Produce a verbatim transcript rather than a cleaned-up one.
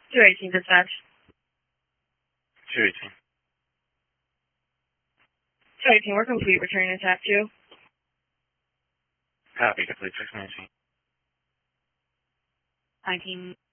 two eighteen dispatch. two eighteen. two eighteen, we're complete. Returning to tap two. Copy, complete six nineteen. nineteen.